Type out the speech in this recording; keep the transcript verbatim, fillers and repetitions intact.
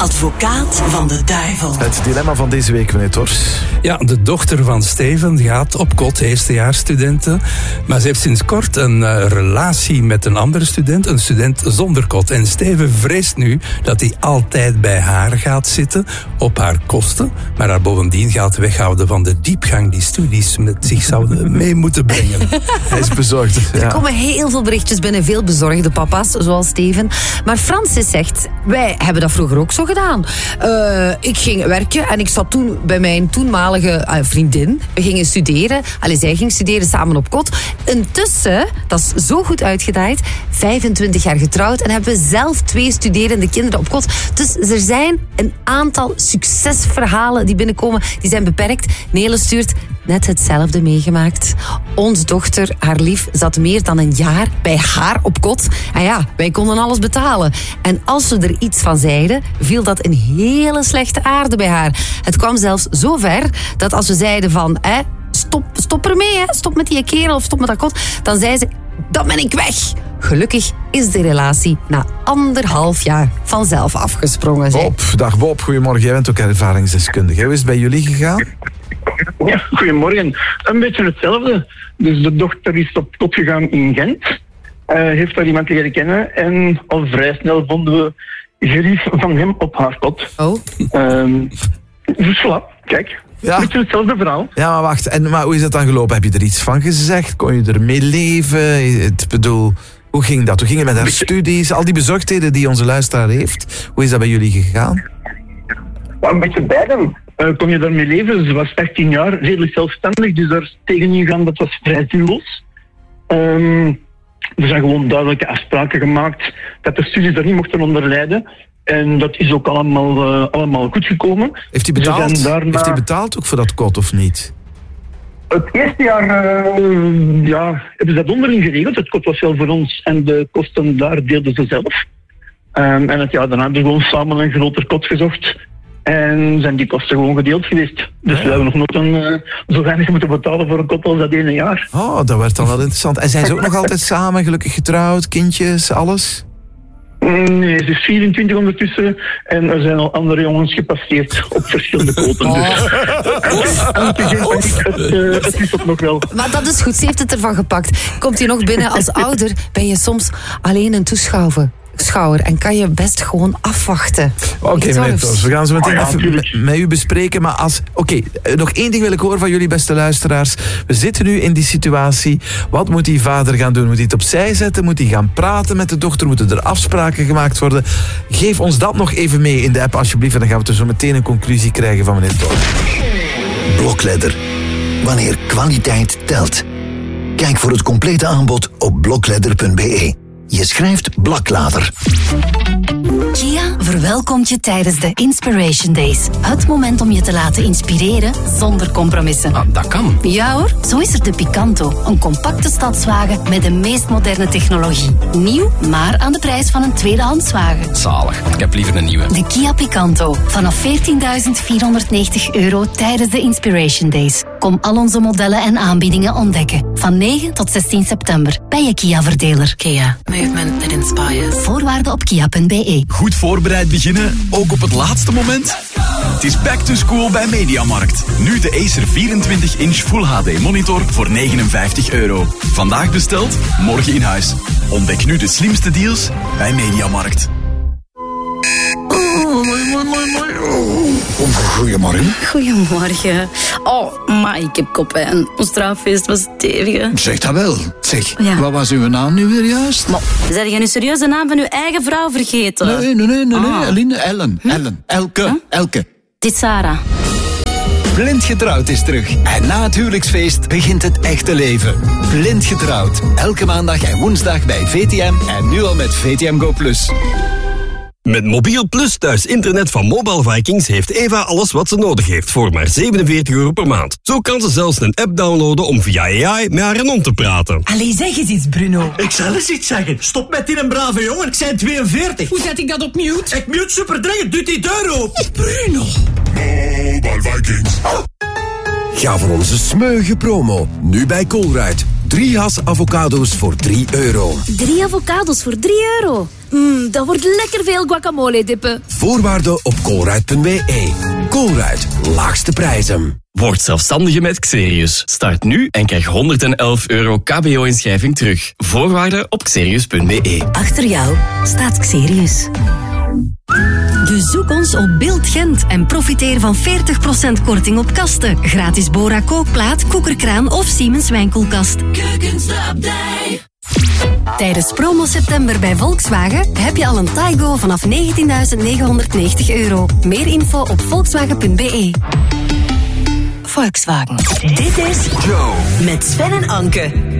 advocaat van de duivel. Het dilemma van deze week, meneer Tors. Ja, de dochter van Steven gaat op kot, eerstejaarsstudenten. Maar ze heeft sinds kort een uh, relatie met een andere student, een student zonder kot. En Steven vreest nu dat hij altijd bij haar gaat zitten, op haar kosten. Maar haar bovendien gaat weghouden van de diepgang die studies met zich zouden mee moeten brengen. Hij is bezorgd. Ja. Er komen heel veel berichtjes binnen, veel bezorgde papa's, zoals Steven. Maar Francis zegt, wij hebben dat vroeger ook zo gedaan. Uh, ik ging werken en ik zat toen bij mijn toenmalige uh, vriendin. We gingen studeren. Allee, zij ging studeren samen op kot. Intussen, dat is zo goed uitgedraaid, vijfentwintig jaar getrouwd en hebben we zelf twee studerende kinderen op kot. Dus er zijn een aantal succesverhalen die binnenkomen. Die zijn beperkt. Nele stuurt net hetzelfde meegemaakt. Ons dochter, haar lief, zat meer dan een jaar bij haar op kot. En ja, wij konden alles betalen. En als we er iets van zeiden, viel dat in hele slechte aarde bij haar. Het kwam zelfs zo ver dat als we zeiden van, hè, stop, stop ermee, hè, stop met die kerel of stop met dat kot, dan zei ze, dan ben ik weg. Gelukkig is de relatie na anderhalf jaar vanzelf afgesprongen. Bob, dag Bob, goedemorgen. Jij bent ook ervaringsdeskundige. Hoe is het bij jullie gegaan? Ja, goedemorgen. Een beetje hetzelfde. Dus de dochter is op kot gegaan in Gent. Uh, heeft daar iemand leren kennen. En al vrij snel vonden we gerief van hem op haar kot. Oh. Um, dus voilà, kijk. Ja. Een beetje hetzelfde verhaal. Ja, maar wacht. En, maar hoe is dat dan gelopen? Heb je er iets van gezegd? Kon je ermee leven? Ik bedoel, hoe ging dat? Hoe ging het met haar studies? Al die bezorgdheden die onze luisteraar heeft. Hoe is dat bij jullie gegaan? Maar een beetje beiden. Uh, kon je daarmee leven? Ze was achttien jaar, redelijk zelfstandig, dus daar tegenin gaan, dat was vrij zinloos. Um, er zijn gewoon duidelijke afspraken gemaakt dat de studies daar niet mochten onder lijden. En dat is ook allemaal, uh, allemaal goed gekomen. Heeft hij betaald? Daarna... Heeft hij betaald ook voor dat kot of niet? Het eerste jaar uh, ja, hebben ze dat onderling geregeld. Het kot was wel voor ons en de kosten daar deelden ze zelf. Um, en het jaar daarna hebben we gewoon samen een groter kot gezocht. En zijn die kosten gewoon gedeeld geweest. Dus ja. We hebben nog nooit een, uh, zo weinig moeten betalen voor een kot als dat ene jaar. Oh, dat werd dan wel interessant. En zijn ze ook nog altijd samen, gelukkig getrouwd, kindjes, alles? Nee, ze is vierentwintig ondertussen en er zijn al andere jongens gepasseerd op verschillende koten. Oh. Dus antigeen, het, uh, het is ook nog wel. Maar dat is goed, ze heeft het ervan gepakt. Komt hij nog binnen als ouder, ben je soms alleen een toeschouwer. Schouwer en kan je best gewoon afwachten. Oké, okay, meneer Tors, we gaan zo meteen oh ja, even met, met u bespreken. Maar als, oké, okay, nog één ding wil ik horen van jullie, beste luisteraars. We zitten nu in die situatie. Wat moet die vader gaan doen? Moet hij het opzij zetten? Moet hij gaan praten met de dochter? Moeten er afspraken gemaakt worden? Geef ons dat nog even mee in de app, alsjeblieft. En dan gaan we zo meteen een conclusie krijgen van meneer Tors. Blokledder. Wanneer kwaliteit telt. Kijk voor het complete aanbod op blokledder punt b e. Je schrijft Blaklader. Kia verwelkomt je tijdens de Inspiration Days. Het moment om je te laten inspireren zonder compromissen. Ah, dat kan. Ja hoor, zo is er de Picanto. Een compacte stadswagen met de meest moderne technologie. Nieuw, maar aan de prijs van een tweedehandswagen. Zalig, ik heb liever een nieuwe. De Kia Picanto. Vanaf veertienduizend vierhonderdnegentig euro tijdens de Inspiration Days. Kom al onze modellen en aanbiedingen ontdekken. Van negen tot zestien september bij je Kia-verdeler. Kia. Movement that inspires. Voorwaarden op kia punt b e. Goed voorbereid beginnen, ook op het laatste moment? Het is back to school bij Mediamarkt. Nu de Acer vierentwintig inch Full H D monitor voor negenenvijftig euro. Vandaag besteld, morgen in huis. Ontdek nu de slimste deals bij Mediamarkt. Goedemorgen. Goedemorgen. Oh, maar ik heb koppijn. Ons trouwfeest was stevig. Zeg dat wel. Zeg, ja. Wat was uw naam nu weer juist? Maar, zijn jij nu serieus de naam van uw eigen vrouw vergeten? Nee, nee, nee, nee. Ah. nee. Aline, Ellen, hm? Ellen, Elke, huh? Elke. Het is Sarah. Blind Getrouwd is terug. En na het huwelijksfeest begint het echte leven. Blind Getrouwd. Elke maandag en woensdag bij V T M en nu al met V T M Go Plus. Met Mobiel Plus thuis internet van Mobile Vikings heeft Eva alles wat ze nodig heeft voor maar zevenenveertig euro per maand. Zo kan ze zelfs een app downloaden om via A I met haar hond te praten. Allee, zeg eens iets, Bruno. Ik zal eens iets zeggen. Stop met die een brave jongen, ik zijn tweeënveertig. Hoe zet ik dat op mute? Ik mute super dringend, doet die deur open. Bruno. Mobile Vikings. Ga voor onze smeuïge promo. Nu bij Colruyt. Drie has avocado's voor drie euro. Drie avocados voor drie euro. Mmm, dat wordt lekker veel guacamole dippen. Voorwaarden op koolruid punt b e. Koolruid, laagste prijzen. Word zelfstandige met Xerius. Start nu en krijg honderdelf euro K B O-inschrijving terug. Voorwaarden op xerius punt b e. Achter jou staat Xerius. Bezoek ons op Beeld Gent en profiteer van veertig procent korting op kasten. Gratis Bora kookplaat, koekerkraan of Siemens wijnkoelkast. Keukenslabdij. Tijdens promo september bij Volkswagen heb je al een Taigo vanaf negentienduizend negenhonderdnegentig euro. Meer info op volkswagen punt b e. Volkswagen. Dit is Joe met Sven en Anke.